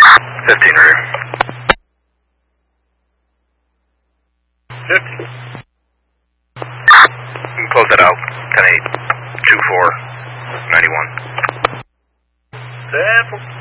15 ready. 50. Close that out. 10-8. 2-4. 91. 10-4.